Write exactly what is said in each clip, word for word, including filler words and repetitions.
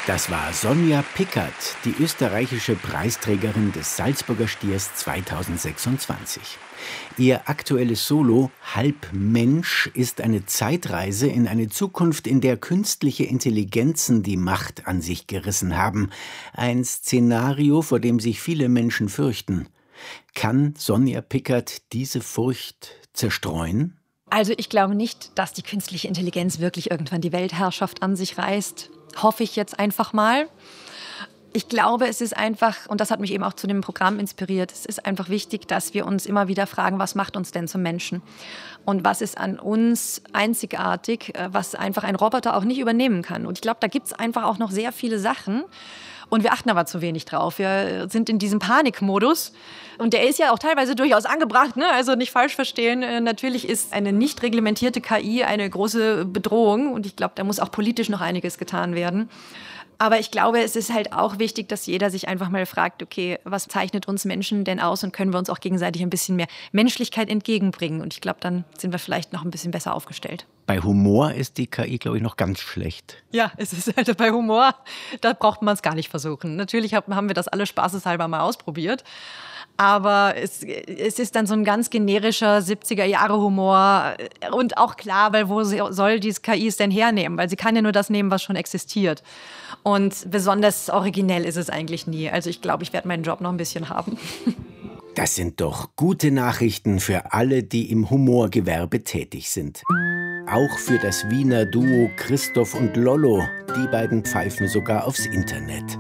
Das war Sonja Pickert, die österreichische Preisträgerin des Salzburger Stiers zweitausendsechsundzwanzig. Ihr aktuelles Solo »Halb Mensch« ist eine Zeitreise in eine Zukunft, in der künstliche Intelligenzen die Macht an sich gerissen haben. Ein Szenario, vor dem sich viele Menschen fürchten. Kann Sonja Pickert diese Furcht zerstreuen? Also ich glaube nicht, dass die künstliche Intelligenz wirklich irgendwann die Weltherrschaft an sich reißt. Hoffe ich jetzt einfach mal. Ich glaube, es ist einfach, und das hat mich eben auch zu dem Programm inspiriert, es ist einfach wichtig, dass wir uns immer wieder fragen, was macht uns denn zum Menschen? Und was ist an uns einzigartig, was einfach ein Roboter auch nicht übernehmen kann? Und ich glaube, da gibt es einfach auch noch sehr viele Sachen. Und wir achten aber zu wenig drauf. Wir sind in diesem Panikmodus. Und der ist ja auch teilweise durchaus angebracht, ne? Also nicht falsch verstehen. Natürlich ist eine nicht reglementierte K I eine große Bedrohung. Und ich glaube, da muss auch politisch noch einiges getan werden. Aber ich glaube, es ist halt auch wichtig, dass jeder sich einfach mal fragt, okay, was zeichnet uns Menschen denn aus und können wir uns auch gegenseitig ein bisschen mehr Menschlichkeit entgegenbringen? Und ich glaube, dann sind wir vielleicht noch ein bisschen besser aufgestellt. Bei Humor ist die K I, glaube ich, noch ganz schlecht. Ja, es ist halt bei Humor, da braucht man es gar nicht versuchen. Natürlich haben wir das alle spaßeshalber mal ausprobiert. Aber es, es ist dann so ein ganz generischer siebziger-Jahre-Humor. Und auch klar, weil wo soll diese K I es denn hernehmen? Weil sie kann ja nur das nehmen, was schon existiert. Und besonders originell ist es eigentlich nie. Also ich glaube, ich werde meinen Job noch ein bisschen haben. Das sind doch gute Nachrichten für alle, die im Humorgewerbe tätig sind. Auch für das Wiener Duo Christoph und Lollo. Die beiden pfeifen sogar aufs Internet.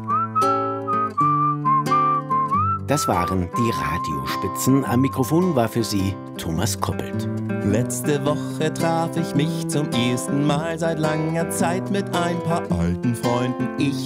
Das waren die Radiospitzen. Am Mikrofon war für Sie Thomas Koppelt. Letzte Woche traf ich mich zum ersten Mal seit langer Zeit mit ein paar alten Freunden. Ich